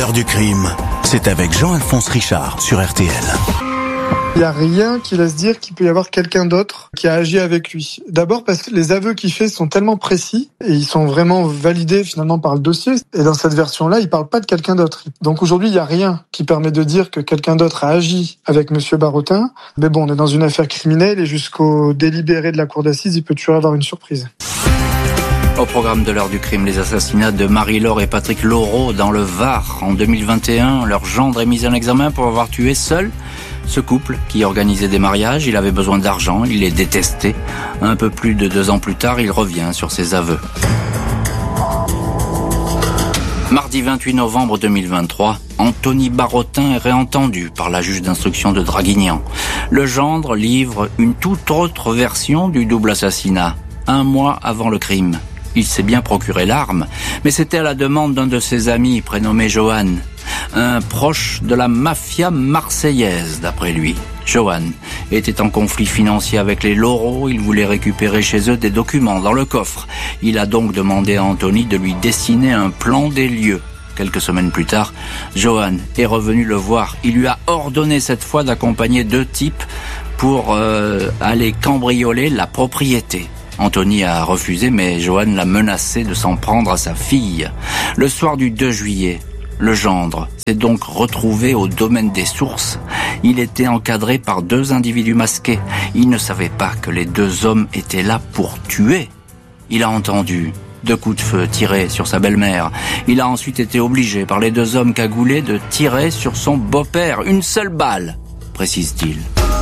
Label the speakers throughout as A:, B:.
A: l'heure du crime, c'est avec Jean-Alphonse Richard sur RTL.
B: Il n'y a rien qui laisse dire qu'il peut y avoir quelqu'un d'autre qui a agi avec lui. D'abord parce que les aveux qu'il fait sont tellement précis et ils sont vraiment validés finalement par le dossier. Et dans cette version-là, il ne parle pas de quelqu'un d'autre. Donc aujourd'hui, il n'y a rien qui permet de dire que quelqu'un d'autre a agi avec Monsieur Barotin. Mais bon, on est dans une affaire criminelle et jusqu'au délibéré de la cour d'assises, il peut toujours avoir une surprise.
C: Au programme de l'heure du crime, les assassinats de Marie-Laure et Patrick Laureau dans le Var. En 2021, leur gendre est mis en examen pour avoir tué seul ce couple qui organisait des mariages. Il avait besoin d'argent, il les détestait. Un peu plus de 2 ans plus tard, il revient sur ses aveux. Mardi 28 novembre 2023, Anthony Barotin est réentendu par la juge d'instruction de Draguignan. Le gendre livre une toute autre version du double assassinat, 1 mois avant le crime. Il s'est bien procuré l'arme, mais c'était à la demande d'un de ses amis prénommé Johan, un proche de la mafia marseillaise d'après lui. Johan était en conflit financier avec les Laureau, il voulait récupérer chez eux des documents dans le coffre. Il a donc demandé à Anthony de lui dessiner un plan des lieux. Quelques semaines plus tard, Johan est revenu le voir. Il lui a ordonné cette fois d'accompagner 2 types pour aller cambrioler la propriété. Anthony a refusé, mais Johan l'a menacé de s'en prendre à sa fille. Le soir du 2 juillet, le gendre s'est donc retrouvé au domaine des sources. Il était encadré par 2 individus masqués. Il ne savait pas que les 2 hommes étaient là pour tuer. Il a entendu 2 coups de feu tirés sur sa belle-mère. Il a ensuite été obligé par les 2 hommes cagoulés de tirer sur son beau-père. 1 seule balle, précise-t-il.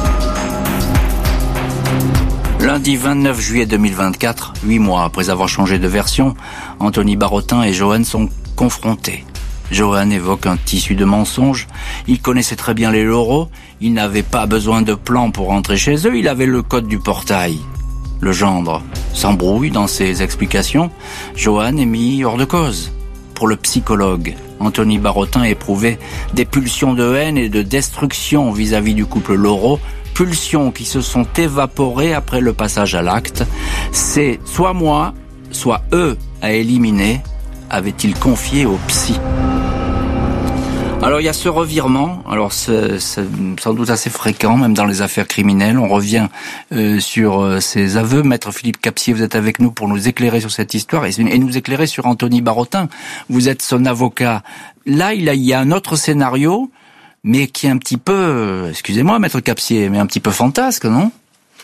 C: Lundi 29 juillet 2024, 8 mois après avoir changé de version, Anthony Barotin et Johan sont confrontés. Johan évoque un tissu de mensonges. Il connaissait très bien les Laureau. Il n'avait pas besoin de plan pour rentrer chez eux. Il avait le code du portail. Le gendre s'embrouille dans ses explications. Johan est mis hors de cause. Pour le psychologue, Anthony Barotin éprouvait des pulsions de haine et de destruction vis-à-vis du couple Laureau. Pulsions qui se sont évaporées après le passage à l'acte. C'est soit moi, soit eux à éliminer, avait-il confié au psy. Alors il y a ce revirement, alors c'est sans doute assez fréquent, même dans les affaires criminelles. On revient sur ces aveux. Maître Philippe Capsier, vous êtes avec nous pour nous éclairer sur cette histoire et nous éclairer sur Anthony Barotin. Vous êtes son avocat. Là, il y a un autre scénario, mais qui est un petit peu, excusez-moi Maître Capsier, mais un petit peu fantasque, non?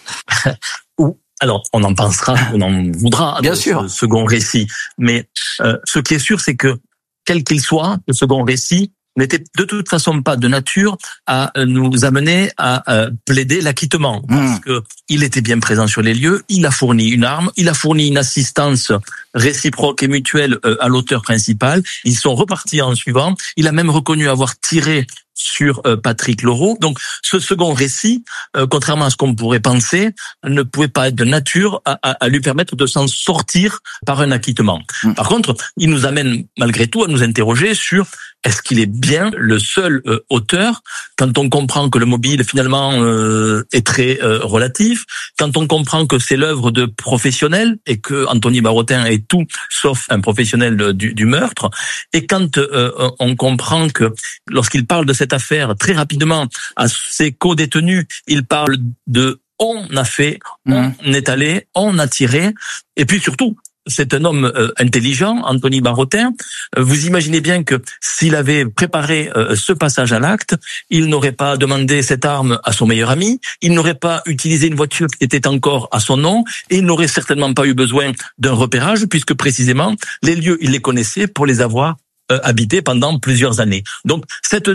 D: Alors, on en pensera, on en voudra
C: bien
D: de
C: sûr.
D: Ce second récit. Mais ce qui est sûr, c'est que, quel qu'il soit, le second récit n'était de toute façon pas de nature à nous amener à plaider l'acquittement. Parce que il était bien présent sur les lieux, il a fourni une arme, il a fourni une assistance réciproque et mutuelle à l'auteur principal. Ils sont repartis en suivant. Il a même reconnu avoir tiré sur Patrick Laureau. Donc, ce second récit, contrairement à ce qu'on pourrait penser, ne pouvait pas être de nature à lui permettre de s'en sortir par un acquittement. Par contre, il nous amène malgré tout à nous interroger sur est-ce qu'il est bien le seul auteur, quand on comprend que le mobile finalement est très relatif, quand on comprend que c'est l'œuvre de professionnels et que Anthony Barotin est tout sauf un professionnel du meurtre, et quand on comprend que lorsqu'il parle de cette affaire très rapidement à ses co-détenus, il parle de on a fait, on est allé, on a tiré, et puis surtout c'est un homme intelligent, Anthony Barotin. Vous imaginez bien que s'il avait préparé ce passage à l'acte, il n'aurait pas demandé cette arme à son meilleur ami, il n'aurait pas utilisé une voiture qui était encore à son nom, et il n'aurait certainement pas eu besoin d'un repérage, puisque précisément, les lieux, il les connaissait pour les avoir habités pendant plusieurs années. Donc, cette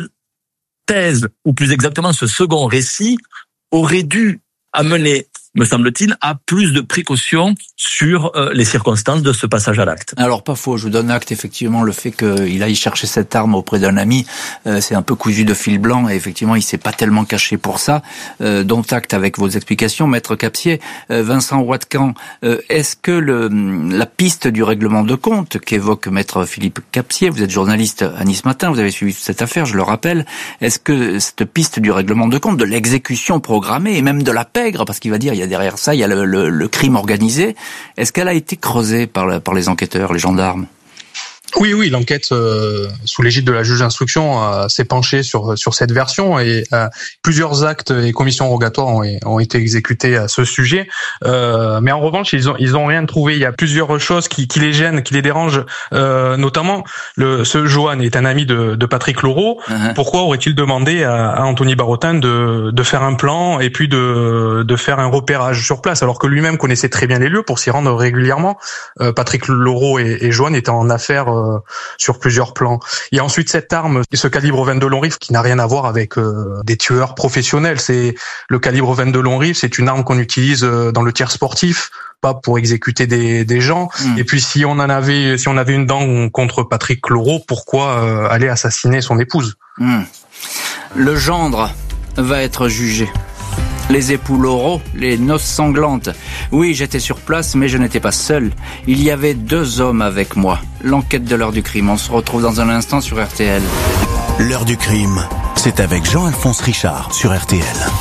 D: thèse, ou plus exactement ce second récit, aurait dû amener, me semble-t-il, à plus de précautions sur les circonstances de ce passage à l'acte.
C: Alors pas faux, je vous donne acte effectivement le fait qu'il aille chercher cette arme auprès d'un ami, c'est un peu cousu de fil blanc et effectivement il s'est pas tellement caché pour ça. Dont acte avec vos explications, Maître Capsier. Vincent Roy-de-Caen, est-ce que la piste du règlement de compte qu'évoque Maître Philippe Capsier, vous êtes journaliste à Nice Matin, vous avez suivi toute cette affaire, je le rappelle, est-ce que cette piste du règlement de compte, de l'exécution programmée et même de la pègre, parce qu'il va dire il y a derrière ça, il y a le crime organisé, est-ce qu'elle a été creusée par les enquêteurs, les gendarmes?
E: Oui, l'enquête sous l'égide de la juge d'instruction s'est penchée sur cette version et plusieurs actes et commissions rogatoires ont été exécutés à ce sujet. Mais en revanche, ils ont rien trouvé. Il y a plusieurs choses qui les gênent, qui les dérangent. Notamment, ce Johan est un ami de Patrick Laureau. Pourquoi aurait-il demandé à Anthony Barotin de faire un plan et puis de faire un repérage sur place, alors que lui-même connaissait très bien les lieux pour s'y rendre régulièrement. Patrick Laureau et Johan étaient en affaire sur plusieurs plans. Il y a ensuite cette arme, ce calibre 22 long rifle qui n'a rien à voir avec des tueurs professionnels. C'est le calibre 22 long rifle, c'est une arme qu'on utilise dans le tir sportif, pas pour exécuter des gens. Et puis si on avait une dent contre Patrick Laureau, pourquoi aller assassiner son épouse?
C: Le gendre va être jugé. Les époux Laureau, les noces sanglantes. Oui, j'étais sur place, mais je n'étais pas seul. Il y avait 2 hommes avec moi. L'enquête de l'heure du crime. On se retrouve dans un instant sur RTL.
A: L'heure du crime, c'est avec Jean-Alphonse Richard sur RTL.